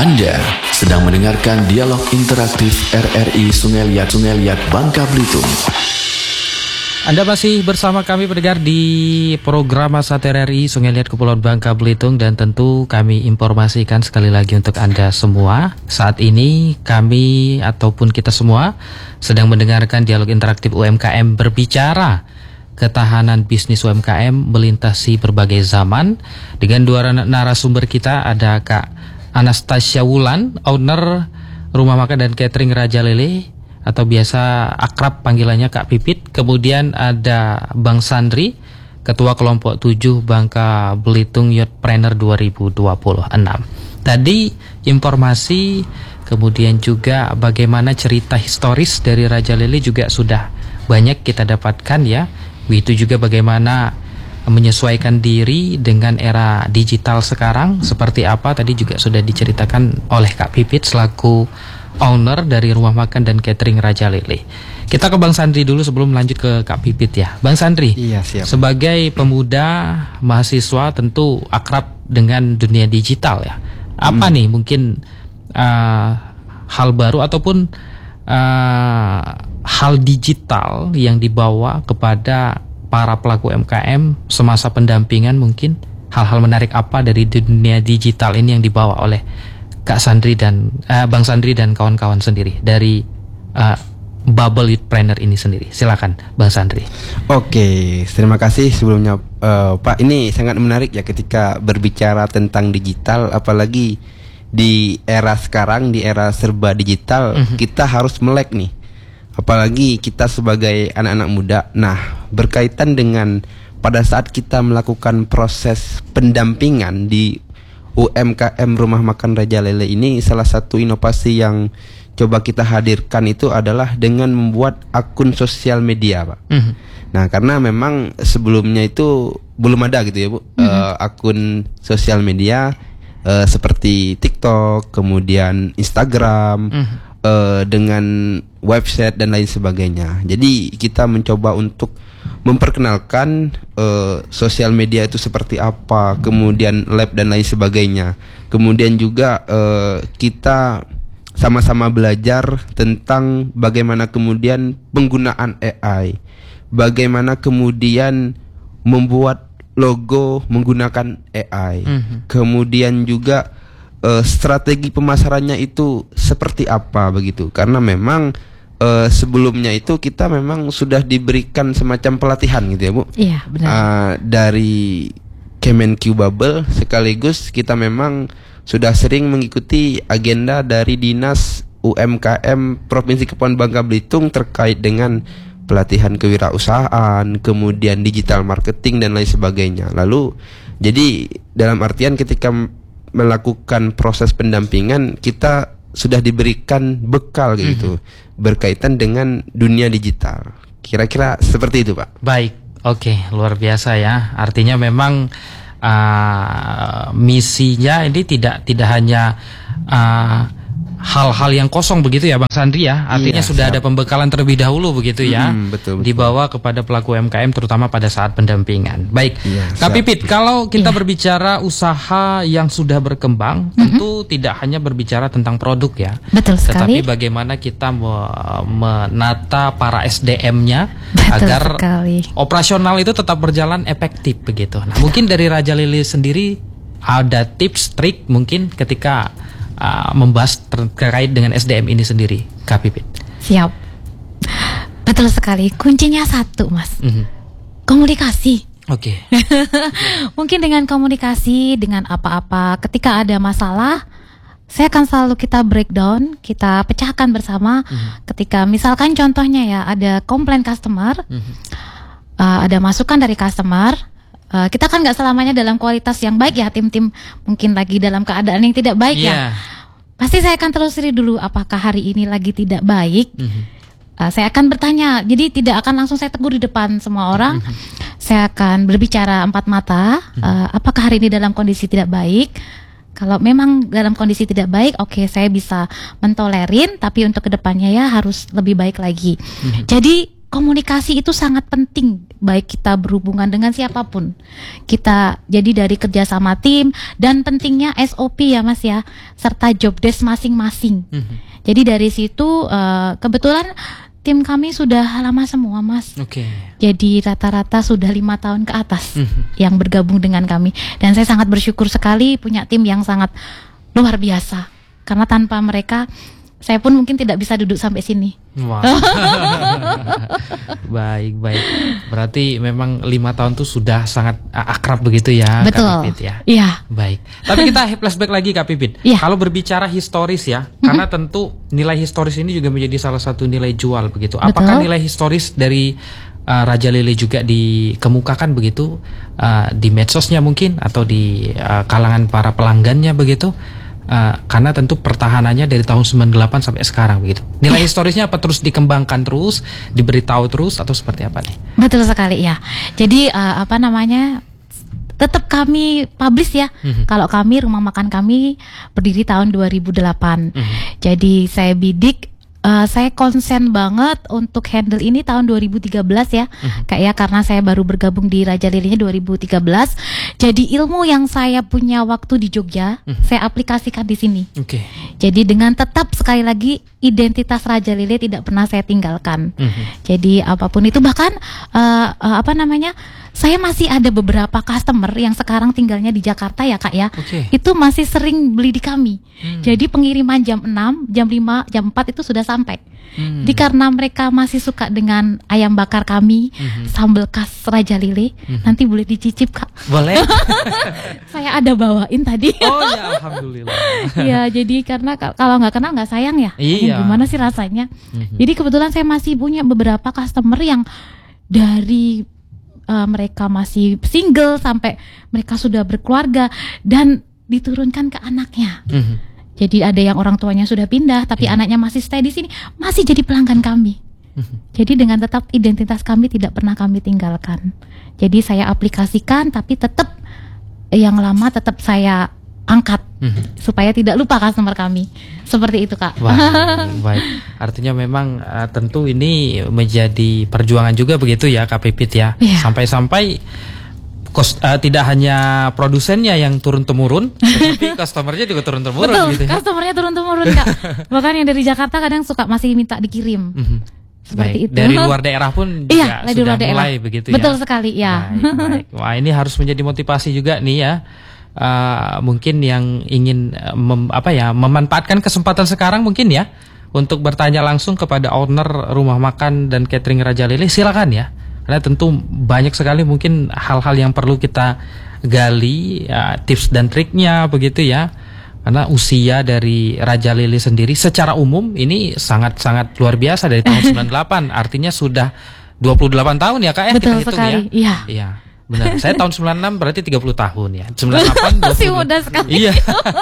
Anda sedang mendengarkan dialog interaktif RRI Sungai Liat Bangka Belitung. Anda masih bersama kami pendengar di program Asat RRI Sungai Liat Kepulauan Bangka Belitung, dan tentu kami informasikan sekali lagi untuk Anda semua. Saat ini kami ataupun kita semua sedang mendengarkan dialog interaktif UMKM berbicara ketahanan bisnis UMKM melintasi berbagai zaman. Dengan dua narasumber kita, ada Kak Anastasia Wulan, owner Rumah Makan dan Catering Raja Lele, atau biasa akrab panggilannya Kak Pipit. Kemudian ada Bang Sandri, Ketua Kelompok 7 Bangka Belitung Youthpreneur 2026. Tadi informasi, kemudian juga bagaimana cerita historis dari Raja Lele juga sudah banyak kita dapatkan ya. Begitu juga bagaimana menyesuaikan diri dengan era digital sekarang seperti apa, tadi juga sudah diceritakan oleh Kak Pipit selaku owner dari Rumah Makan dan Catering Raja Lele. Kita ke Bang Sandri dulu sebelum lanjut ke Kak Pipit ya. Bang Sandri, iya, siap. Sebagai pemuda mahasiswa tentu akrab dengan dunia digital ya. Apa nih mungkin hal baru ataupun hal digital yang dibawa kepada para pelaku UMKM semasa pendampingan? Mungkin hal-hal menarik apa dari dunia digital ini yang dibawa oleh Kak Sandri dan Bang Sandri dan kawan-kawan sendiri dari Bubble Youthpreneur ini sendiri? Silakan Bang Sandri. Oke, terima kasih sebelumnya Pak. Ini sangat menarik ya ketika berbicara tentang digital, apalagi di era sekarang, di era serba digital. Kita harus melek nih, apalagi kita sebagai anak-anak muda. Nah, berkaitan dengan pada saat kita melakukan proses pendampingan di UMKM Rumah Makan Raja Lele ini, salah satu inovasi yang coba kita hadirkan itu adalah dengan membuat akun sosial media, Pak. Nah, karena memang sebelumnya itu belum ada gitu ya, Bu, akun sosial media seperti TikTok, kemudian Instagram, dengan website dan lain sebagainya. Jadi kita mencoba untuk memperkenalkan sosial media itu seperti apa, kemudian lab dan lain sebagainya. Kemudian juga kita sama-sama belajar tentang bagaimana kemudian penggunaan AI, bagaimana kemudian membuat logo menggunakan AI, kemudian juga strategi pemasarannya itu seperti apa begitu. Karena memang sebelumnya itu kita memang sudah diberikan semacam pelatihan gitu ya, Bu. Iya, benar. Dari Kemenq Bubble, sekaligus kita memang sudah sering mengikuti agenda dari Dinas UMKM Provinsi Kepulauan Bangka Belitung terkait dengan pelatihan kewirausahaan, kemudian digital marketing dan lain sebagainya. Lalu jadi dalam artian ketika melakukan proses pendampingan, kita sudah diberikan bekal gitu berkaitan dengan dunia digital. Kira-kira seperti itu, Pak. Baik, oke, luar biasa ya. Artinya memang misinya ini tidak hanya hal-hal yang kosong begitu ya Bang Sandri ya. Artinya sudah ada pembekalan terlebih dahulu begitu ya. Betul. Dibawa kepada pelaku UMKM terutama pada saat pendampingan. Baik, Kak Pipit, kalau kita berbicara usaha yang sudah berkembang, tentu tidak hanya berbicara tentang produk ya. Betul sekali. Tetapi bagaimana kita menata para SDM-nya agar operasional itu tetap berjalan efektif begitu. Nah, mungkin dari Raja Lele sendiri ada tips, trik mungkin ketika membahas terkait dengan SDM ini sendiri, Kak Pipit. Siap. Betul sekali. Kuncinya satu, Mas. Komunikasi. Oke. Mungkin dengan komunikasi, dengan apa-apa, ketika ada masalah, saya akan selalu kita breakdown, kita pecahkan bersama. Ketika misalkan contohnya ya, ada komplain customer, ada masukan dari customer, kita kan nggak selamanya dalam kualitas yang baik ya, tim-tim mungkin lagi dalam keadaan yang tidak baik ya. Pasti saya akan telusuri dulu apakah hari ini lagi tidak baik. Saya akan bertanya, jadi tidak akan langsung saya tegur di depan semua orang. Saya akan berbicara empat mata, apakah hari ini dalam kondisi tidak baik. Kalau memang dalam kondisi tidak baik, oke, saya bisa mentolerin, tapi untuk kedepannya ya harus lebih baik lagi. Jadi komunikasi itu sangat penting, baik kita berhubungan dengan siapapun. Kita jadi dari kerjasama tim dan pentingnya SOP ya Mas ya, serta job desk masing-masing. Jadi dari situ kebetulan tim kami sudah lama semua Mas. Jadi rata-rata sudah 5 tahun ke atas yang bergabung dengan kami. Dan saya sangat bersyukur sekali punya tim yang sangat luar biasa. Karena tanpa mereka saya pun mungkin tidak bisa duduk sampai sini. Wah. Baik. Berarti memang 5 tahun tuh sudah sangat akrab begitu ya. Betul. Kak Pipit ya. Iya. Baik. Tapi kita flashback lagi Kak Pipit. Iya. Kalau berbicara historis ya, karena tentu nilai historis ini juga menjadi salah satu nilai jual begitu. Apakah nilai historis dari Raja Lele juga dikemukakan begitu di medsosnya mungkin atau di kalangan para pelanggannya begitu? Karena tentu pertahanannya dari tahun 98 sampai sekarang begitu. Nilai historisnya apa terus dikembangkan terus, diberitahu terus atau seperti apa nih? Betul sekali ya. Jadi tetap kami publish ya. Kalau kami rumah makan kami berdiri tahun 2008. Jadi saya bidik saya konsen banget untuk handle ini tahun 2013 ya. Kayak karena saya baru bergabung di Raja Lelenya 2013. Jadi ilmu yang saya punya waktu di Jogja, saya aplikasikan di sini. Jadi dengan tetap sekali lagi identitas Raja Lele tidak pernah saya tinggalkan. Jadi apapun itu bahkan saya masih ada beberapa customer yang sekarang tinggalnya di Jakarta ya Kak ya. Itu masih sering beli di kami. Jadi pengiriman jam 6, jam 5, jam 4 itu sudah sampai. Jadi karena mereka masih suka dengan ayam bakar kami, sambal khas Raja Lele, nanti boleh dicicip Kak. Boleh. Saya ada bawain tadi. Oh ya, alhamdulillah. Ya jadi karena kalau nggak kenal nggak sayang ya. Iya. Gimana sih rasanya? Jadi kebetulan saya masih punya beberapa customer yang dari mereka masih single sampai mereka sudah berkeluarga dan diturunkan ke anaknya. Jadi ada yang orang tuanya sudah pindah tapi anaknya masih stay di sini, masih jadi pelanggan kami. Jadi dengan tetap identitas kami tidak pernah kami tinggalkan. Jadi saya aplikasikan tapi tetap yang lama tetap saya angkat supaya tidak lupa customer kami. Seperti itu Kak. Wah, baik. Artinya memang tentu ini menjadi perjuangan juga begitu ya Kak Pipit ya. Sampai-sampai tidak hanya produsennya yang turun-temurun, tapi customernya juga turun-temurun. Betul, gitu ya. Customernya turun-temurun Kak. Bahkan yang dari Jakarta kadang suka masih minta dikirim. Seperti itu. Dari luar daerah pun juga sudah mulai begitu ya. Betul sekali ya. Baik. Wah, ini harus menjadi motivasi juga nih ya. Mungkin yang ingin memanfaatkan kesempatan sekarang mungkin ya untuk bertanya langsung kepada owner rumah makan dan catering Raja Lele, silakan ya. Karena tentu banyak sekali mungkin hal-hal yang perlu kita gali, tips dan triknya begitu ya. Karena usia dari Raja Lele sendiri secara umum ini sangat-sangat luar biasa dari tahun 98, artinya sudah 28 tahun ya Kak ya. Betul kita hitung sekali. Ya. Iya. Benar, saya tahun 96 berarti 30 tahun ya. 98 masih muda sekali. Iya.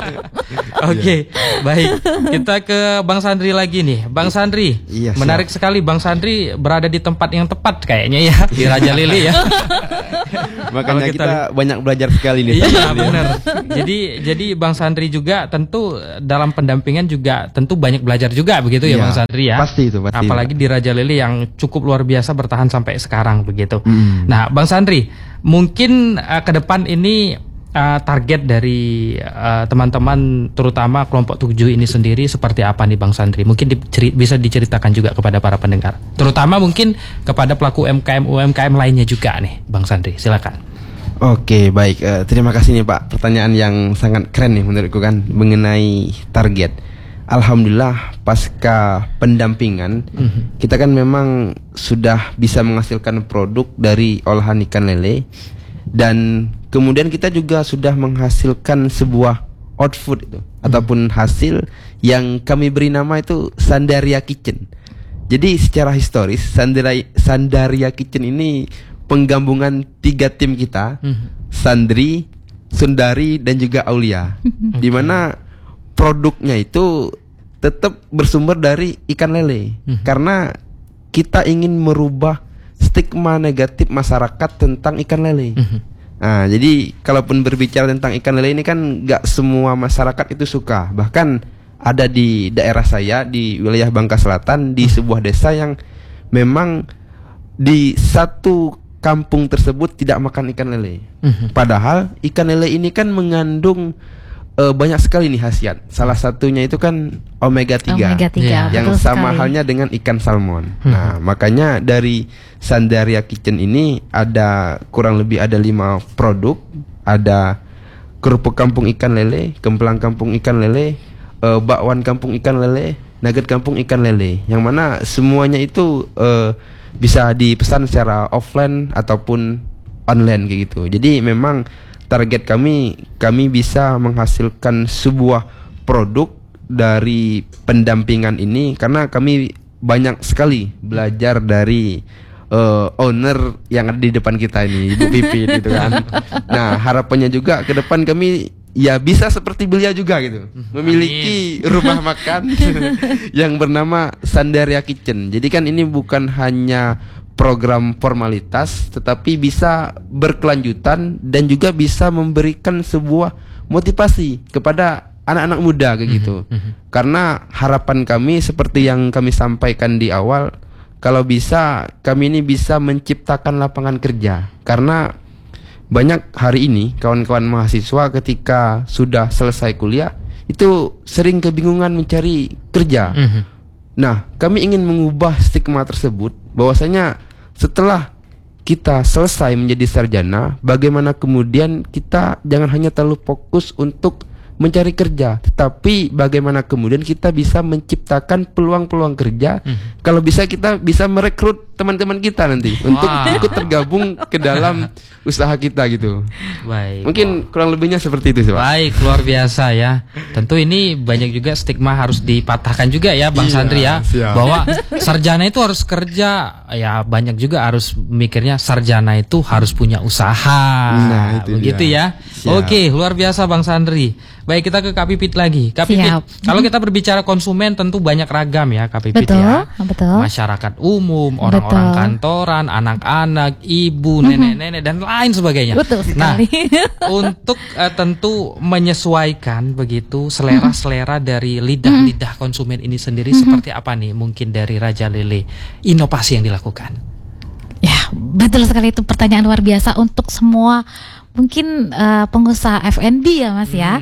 Oke, baik. Kita ke Bang Sandri lagi nih. Bang Sandri, menarik sekali Bang Sandri berada di tempat yang tepat kayaknya ya, di Raja Lele ya. Makanya kita banyak belajar sekali nih. Iya, benar. Jadi Bang Sandri juga tentu dalam pendampingan juga tentu banyak belajar juga begitu ya Bang Sandri ya. Pasti itu, pasti. Apalagi di Raja Lele yang cukup luar biasa bertahan sampai sekarang begitu. Nah, Bang Sandri, mungkin ke depan ini target dari teman-teman terutama kelompok 7 ini sendiri seperti apa nih Bang Sandri? Mungkin bisa diceritakan juga kepada para pendengar, terutama mungkin kepada pelaku UMKM lainnya juga nih Bang Sandri, silakan. Oke, baik. Terima kasih nih Pak, pertanyaan yang sangat keren nih menurutku kan mengenai target. Alhamdulillah pasca pendampingan kita kan memang sudah bisa menghasilkan produk dari olahan ikan lele dan kemudian kita juga sudah menghasilkan sebuah output itu ataupun hasil yang kami beri nama itu Sandaria Kitchen. Jadi secara historis Sandaria Kitchen ini penggabungan 3 tim kita, Sandri, Sundari dan juga Aulia. Di mana produknya itu tetap bersumber dari ikan lele karena kita ingin merubah stigma negatif masyarakat tentang ikan lele. Nah, jadi kalaupun berbicara tentang ikan lele ini kan gak semua masyarakat itu suka. Bahkan ada di daerah saya di wilayah Bangka Selatan di sebuah desa yang memang di satu kampung tersebut tidak makan ikan lele. Padahal ikan lele ini kan mengandung banyak sekali nih khasiat. Salah satunya itu kan omega 3, Omega 3, yang betul sama sekali. halnya dengan ikan salmon. Nah, makanya dari Sandaria Kitchen ini ada kurang lebih ada 5 produk. Ada kerupuk kampung ikan lele, kemplang kampung ikan lele, bakwan kampung ikan lele, nugget kampung ikan lele. Yang mana semuanya itu bisa dipesan secara offline ataupun online kayak gitu. Jadi memang target kami bisa menghasilkan sebuah produk dari pendampingan ini, karena kami banyak sekali belajar dari owner yang ada di depan kita ini, Ibu Pipin gitu kan. Nah, harapannya juga ke depan kami ya bisa seperti beliau juga gitu, memiliki rumah makan yang bernama Sandaria Kitchen. Jadi kan ini bukan hanya program formalitas, tetapi bisa berkelanjutan dan juga bisa memberikan sebuah motivasi kepada anak-anak muda kayak gitu. Karena harapan kami seperti yang kami sampaikan di awal, kalau bisa kami ini bisa menciptakan lapangan kerja. Karena banyak hari ini kawan-kawan mahasiswa ketika sudah selesai kuliah itu sering kebingungan mencari kerja. Nah, kami ingin mengubah stigma tersebut, bahwasanya setelah kita selesai menjadi sarjana, bagaimana kemudian kita jangan hanya terlalu fokus untuk mencari kerja, tetapi bagaimana kemudian kita bisa menciptakan peluang-peluang kerja. Kalau bisa kita bisa merekrut teman-teman kita nanti untuk ikut tergabung ke dalam usaha kita gitu. Baik. Mungkin kurang lebihnya seperti itu sih, Pak. Baik, luar biasa ya. Tentu ini banyak juga stigma harus dipatahkan juga ya Bang Sandri ya, siap. bahwa sarjana itu harus kerja. Ya banyak juga harus mikirnya sarjana itu harus punya usaha. Nah, itu begitu dia. ya. Siap. Oke, luar biasa Bang Sandri. Baik, kita ke Kak Pipit lagi. Kak Pipit, Siap. kalau kita berbicara konsumen tentu banyak ragam ya Kak Pipit ya. Betul. Masyarakat umum, orang-orang Betul. kantoran, anak-anak, ibu, nenek-nenek dan lain sebagainya. Betul Nah, sekali. untuk tentu menyesuaikan begitu selera-selera dari lidah-lidah konsumen ini sendiri seperti apa nih mungkin dari Raja Lele inovasi yang dilakukan? Ya, betul sekali, itu pertanyaan luar biasa untuk semua mungkin pengusaha F&B ya Mas ya.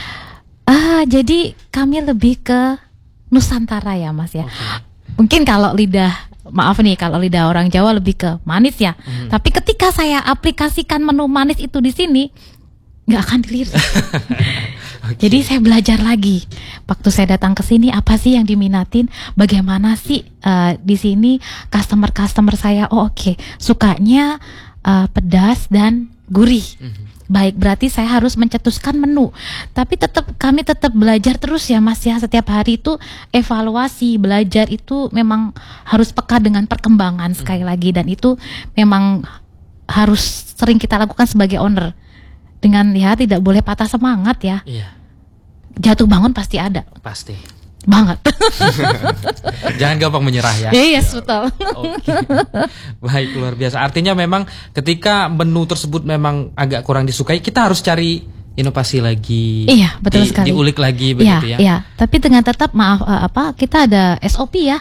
Jadi kami lebih ke Nusantara ya Mas ya. Mungkin kalau lidah, maaf nih, kalau lidah orang Jawa lebih ke manis ya. Tapi ketika saya aplikasikan menu manis itu di sini, nggak akan dilirik. Jadi saya belajar lagi. Waktu saya datang ke sini, apa sih yang diminatin? Bagaimana sih di sini customer saya? Oh oke, sukanya pedas dan gurih. Baik, berarti saya harus mencetuskan menu. Tapi kami tetap belajar terus ya Mas ya. Setiap hari itu evaluasi, belajar itu memang harus peka dengan perkembangan sekali lagi. Dan itu memang harus sering kita lakukan sebagai owner. Dengan ya tidak boleh patah semangat ya. Iya, Jatuh bangun pasti ada. pasti. Banget. Jangan gampang menyerah ya. Yes, betul. Oke. Baik, luar biasa. Artinya memang ketika menu tersebut memang agak kurang disukai, kita harus cari inovasi lagi. Iya, betul sekali. Diulik lagi Iya, begitu ya. iya. Tapi dengan tetap maaf kita ada SOP ya.